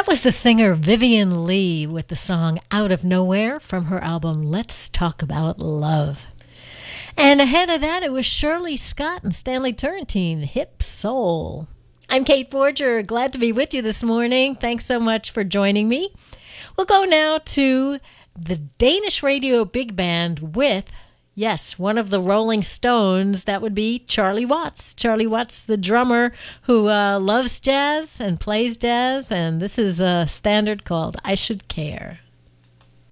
Was the singer Vivian Lee with the song Out of Nowhere from her album Let's Talk About Love. And ahead of that, it was Shirley Scott and Stanley Turrentine, Hip Soul. I'm Kate Forger, glad to be with you this morning. Thanks so much for joining me. We'll go now to the Danish Radio Big Band with, yes, one of the Rolling Stones. That would be Charlie Watts. Charlie Watts, the drummer who loves jazz and plays jazz. And this is a standard called I Should Care.